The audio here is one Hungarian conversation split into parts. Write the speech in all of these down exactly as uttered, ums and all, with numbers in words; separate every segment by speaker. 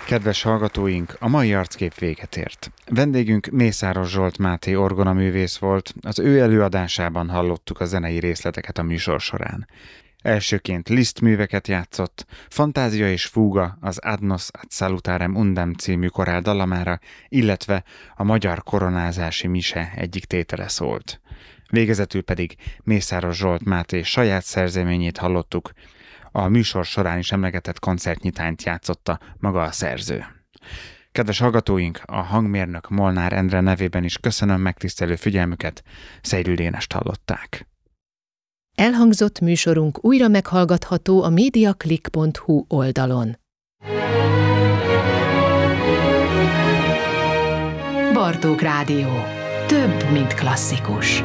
Speaker 1: Kedves hallgatóink, a mai arckép véget ért. Vendégünk Mészáros Zsolt Máté orgonaművész volt, az ő előadásában hallottuk a zenei részleteket a műsor során. Elsőként Liszt műveket játszott, Fantázia és Fúga az Ad nos ad salutarem undem című korál dallamára, illetve a magyar koronázási mise egyik tétele szólt. Végezetül pedig Mészáros Zsolt Máté saját szerzeményét hallottuk, a műsor során is emlegetett koncertnyitányt játszotta maga a szerző. Kedves hallgatóink, a hangmérnök Molnár Endre nevében is köszönöm megtisztelő figyelmüket, Szejlő Dénest hallották.
Speaker 2: Elhangzott műsorunk újra meghallgatható a mediaclick pont hu oldalon. Bartók Rádió. Több, mint klasszikus.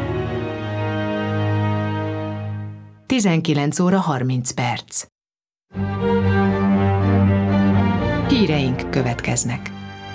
Speaker 2: tizenkilenc óra harminc perc. Híreink következnek.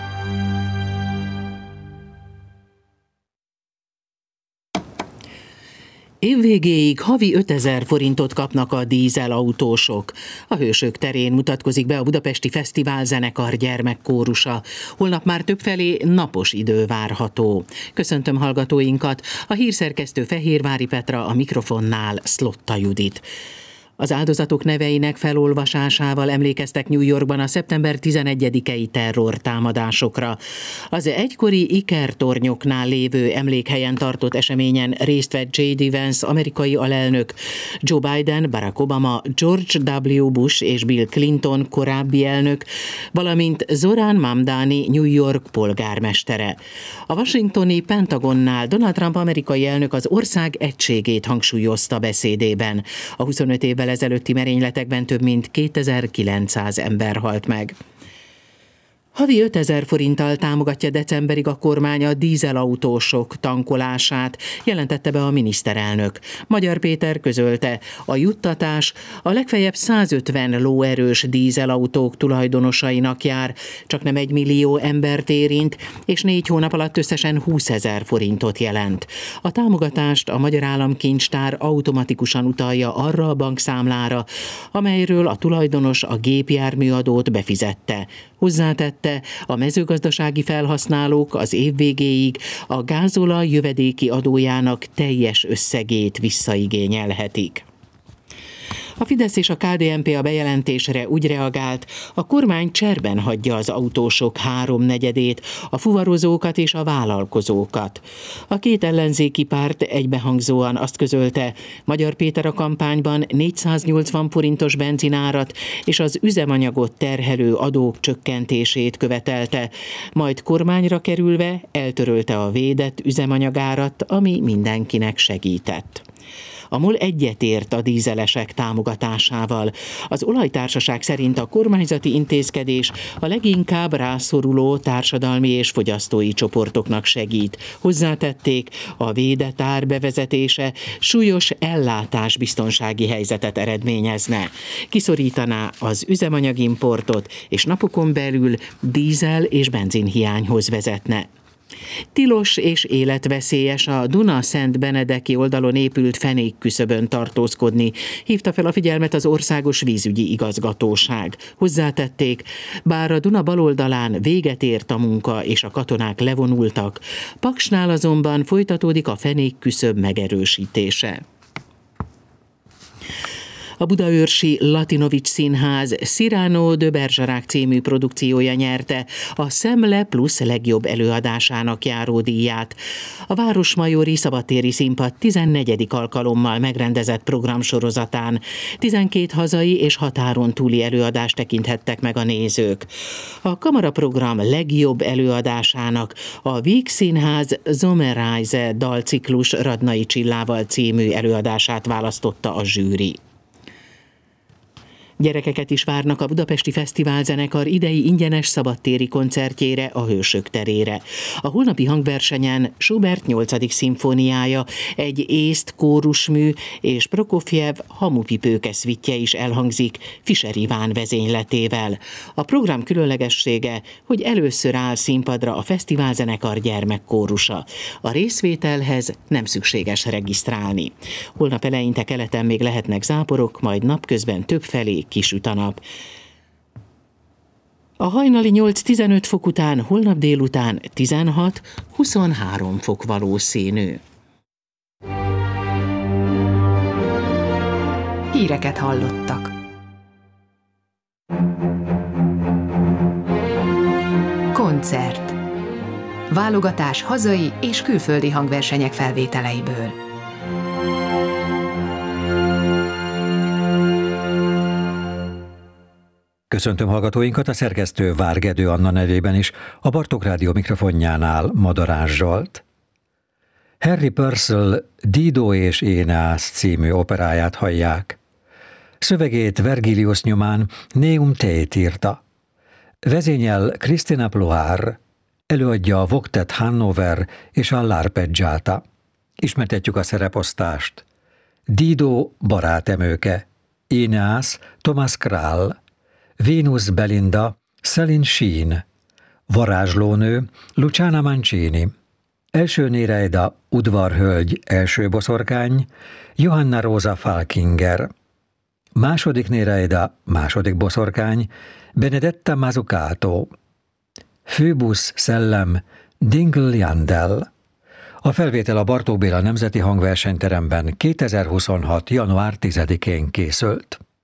Speaker 3: Évvégéig havi ötezer forintot kapnak a dízelautósok. A Hősök terén mutatkozik be a Budapesti Fesztivál zenekar gyermekkórusa. Holnap már többfelé napos idő várható. Köszöntöm hallgatóinkat, a hírszerkesztő Fehérvári Petra, a mikrofonnál Szlotta Judit. Az áldozatok neveinek felolvasásával emlékeztek New Yorkban a szeptember tizenegyedikei terrortámadásokra. Az egykori Iker-tornyoknál lévő emlékhelyen tartott eseményen részt vett jé dé Vance amerikai alelnök, Joe Biden, Barack Obama, George W. Bush és Bill Clinton korábbi elnök, valamint Zoran Mamdani New York polgármestere. A washingtoni Pentagonnál Donald Trump amerikai elnök az ország egységét hangsúlyozta beszédében. A huszonöt évvel ezelőtti merényletekben több mint kétezer-kilencszáz ember halt meg. Havi ötezer forinttal támogatja decemberig a kormány a dízelautósok tankolását, jelentette be a miniszterelnök. Magyar Péter közölte, a juttatás a legfeljebb százötven lóerős dízelautók tulajdonosainak jár, csak nem egy millió embert érint, és négy hónap alatt összesen húszezer forintot jelent. A támogatást a Magyar Államkincstár automatikusan utalja arra a bankszámlára, amelyről a tulajdonos a gépjárműadót befizette. Hozzátette, a mezőgazdasági felhasználók az év végéig a gázolaj jövedéki adójának teljes összegét visszaigényelhetik. A Fidesz és a ká dé en pé a bejelentésre úgy reagált, a kormány cserben hagyja az autósok háromnegyedét, a fuvarozókat és a vállalkozókat. A két ellenzéki párt egybehangzóan azt közölte, Magyar Péter a kampányban négyszáznyolcvan forintos benzinárat és az üzemanyagot terhelő adók csökkentését követelte, majd kormányra kerülve eltörölte a védett üzemanyagárat, ami mindenkinek segített. A MOL egyetért a dízelesek támogatásával. Az olajtársaság szerint a kormányzati intézkedés a leginkább rászoruló társadalmi és fogyasztói csoportoknak segít. Hozzátették, a védett ár bevezetése súlyos ellátásbiztonsági helyzetet eredményezne. Kiszorítaná az üzemanyagimportot, és napokon belül dízel és benzinhiányhoz vezetne. Tilos és életveszélyes a Duna-Szent Benedeki oldalon épült fenékküszöbön tartózkodni, hívta fel a figyelmet az Országos Vízügyi Igazgatóság. Hozzátették, bár a Duna baloldalán véget ért a munka és a katonák levonultak, Paksnál azonban folytatódik a fenékküszöb megerősítése. A budaörsi Latinovics Színház Cyrano de Bergerac című produkciója nyerte a Szemle Plus legjobb előadásának járó díját. A Városmajori Szabadtéri Színpad tizennegyedik alkalommal megrendezett programsorozatán tizenkét hazai és határon túli előadást tekinthettek meg a nézők. A kamaraprogram legjobb előadásának a Víg Színház Sommerreise dalciklus Radnai Csillával című előadását választotta a zsűri. Gyerekeket is várnak a Budapesti Fesztivál zenekar idei ingyenes szabadtéri koncertjére, a Hősök terére. A holnapi hangversenyen Schubert nyolcadik szimfóniája, egy észt kórusmű és Prokofjev hamupipőke szvittje is elhangzik Fischer Iván vezényletével. A program különlegessége, hogy először áll színpadra a fesztivál zenekar gyermekkórusa. A részvételhez nem szükséges regisztrálni. Holnap eleinte keleten még lehetnek záporok, majd napközben többfelé kisüt a nap. A hajnali nyolc-tizenöt fok után holnap délután tizenhat-huszonhárom fok valószínű.
Speaker 2: Híreket hallottak. Koncert. Válogatás hazai és külföldi hangversenyek felvételeiből.
Speaker 4: Köszöntöm hallgatóinkat, a szerkesztő Várgedő Anna nevében is, a Bartók Rádió mikrofonjánál Madarás Zsolt. Harry Purcell Dido és Éneász című operáját hallják. Szövegét Vergilius nyomán Neum Tate írta. Vezényel Christina Ploár, előadja a Voktet Hannover és a L'Arpeggiata. Ismertetjük a szereposztást. Dido barátemőke, Éneász Thomas Král, Venus Belinda Celine Sheen, varázslónő Luciana Mancini, első Néreida udvarhölgy első boszorkány Johanna Rosa Falkinger, második Néreida második boszorkány Benedetta Mazzucato, főbusz szellem Dingle Jandel. A felvétel a Bartók Béla Nemzeti Hangversenyteremben kétezer-huszonhat. január tizedikén készült.